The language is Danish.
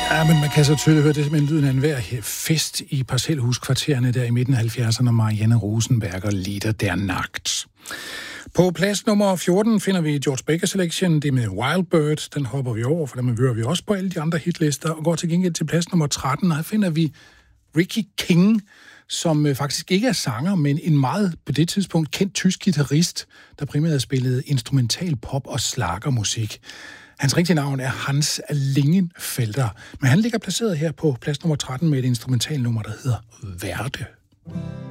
Ja, men man kan så tydeligt høre det simpelthen lyden af enhver fest i parcelhuskvartererne der i midten af 70'erne, Marianne Rosenberger Lieder der Nacht. På plads nummer 14 finder vi George Baker Selection, det med Wild Bird. Den hopper vi over, for den hører vi også på alle de andre hitlister, og går til gengæld til plads nummer 13, og her finder vi Ricky King, som faktisk ikke er sanger, men en meget på det tidspunkt kendt tysk guitarist, der primært spillede instrumental pop og schlagermusik. Hans rigtige navn er Hans Lingenfelter, men han ligger placeret her på plads nummer 13 med et instrumentalnummer, der hedder Verde.